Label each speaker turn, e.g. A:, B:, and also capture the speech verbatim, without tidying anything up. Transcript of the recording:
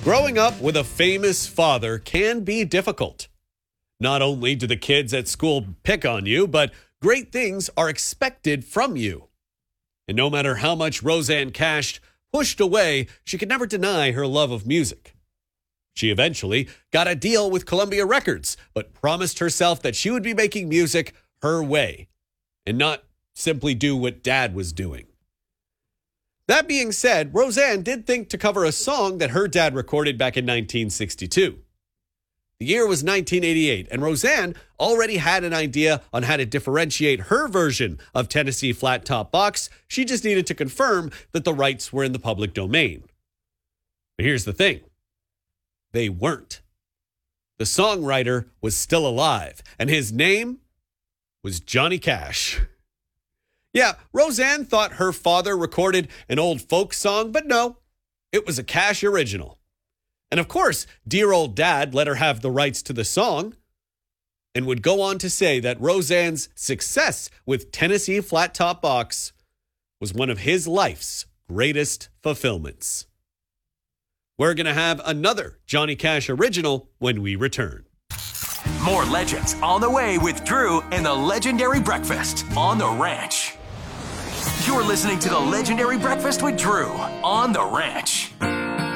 A: Growing up with a famous father can be difficult. Not only do the kids at school pick on you, but great things are expected from you. And no matter how much Rosanne Cash pushed away, she could never deny her love of music. She eventually got a deal with Columbia Records, but promised herself that she would be making music her way and not simply do what Dad was doing. That being said, Rosanne did think to cover a song that her dad recorded back in nineteen sixty-two. The year was nineteen eighty-eight, and Rosanne already had an idea on how to differentiate her version of Tennessee Flat Top Box. She just needed to confirm that the rights were in the public domain. But here's the thing. They weren't. The songwriter was still alive, and his name was Johnny Cash. Yeah, Rosanne thought her father recorded an old folk song, but no, it was a Cash original. And of course, dear old Dad let her have the rights to the song and would go on to say that Rosanne's success with Tennessee Flat Top Box was one of his life's greatest fulfillments. We're going to have another Johnny Cash original when we return.
B: More legends on the way with Drew and the Legendary Breakfast on the Ranch. You're listening to the Legendary Breakfast with Drew on the Ranch.